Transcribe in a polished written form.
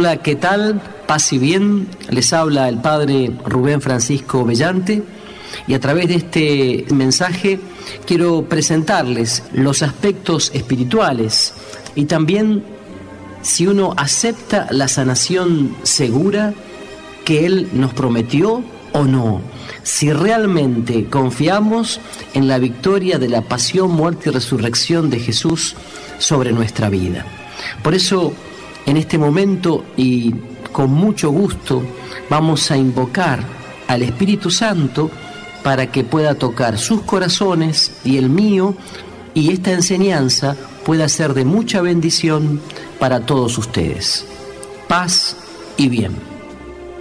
Hola, ¿qué tal? Paz y bien. Les habla el Padre Rubén Francisco Bellante y a través de este mensaje quiero presentarles los aspectos espirituales y también si uno acepta la sanación segura que Él nos prometió o no, si realmente confiamos en la victoria de la pasión, muerte y resurrección de Jesús sobre nuestra vida. Por eso, en este momento y con mucho gusto, vamos a invocar al Espíritu Santo para que pueda tocar sus corazones y el mío, y esta enseñanza pueda ser de mucha bendición para todos ustedes. Paz y bien.